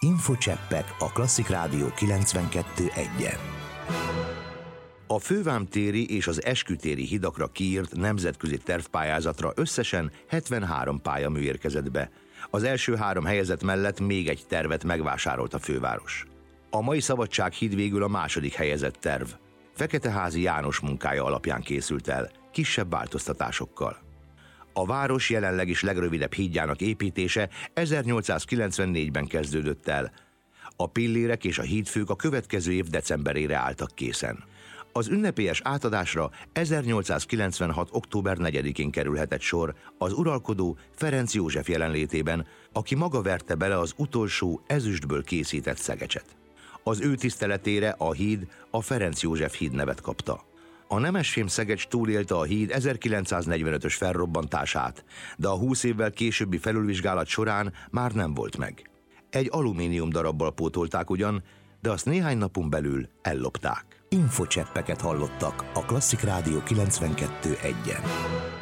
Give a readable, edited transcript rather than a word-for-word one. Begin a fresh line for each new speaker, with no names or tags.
Infocseppek a Klasszik Rádió 92.1-en. A fővámtéri és az eskütéri hidakra kiírt nemzetközi tervpályázatra összesen 73 pályamű érkezett be. Az első 3 helyezett mellett még egy tervet megvásárolt a főváros. A mai Szabadsághíd végül a második helyezett terv. Feketeházi János munkája alapján készült el, kisebb változtatásokkal. A város jelenleg is legrövidebb hídjának építése 1894-ben kezdődött el. A pillérek és a hídfők a következő év decemberére álltak készen. Az ünnepélyes átadásra 1896. október 4-én kerülhetett sor az uralkodó Ferenc József jelenlétében, aki maga verte bele az utolsó ezüstből készített szegecset. Az ő tiszteletére a híd a Ferenc József híd nevet kapta. A nemesfém szegecs túlélte a híd 1945-ös felrobbantását, de a 20 évvel későbbi felülvizsgálat során már nem volt meg. Egy alumínium darabbal pótolták ugyan, de azt néhány napon belül ellopták. Infocseppeket hallottak a Klasszik Rádió 92.1-en.